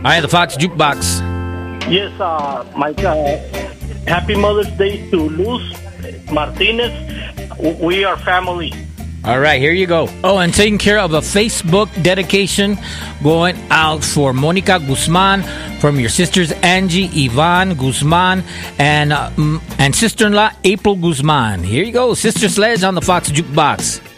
All right, the Fox Jukebox. Yes, my happy Mother's Day to Luz Martinez. We are family. All right, here you go. Oh, and taking care of a Facebook dedication going out for Monica Guzman from your sisters Angie, Yvonne Guzman, and sister-in-law April Guzman. Here you go, Sister Sledge on the Fox Jukebox.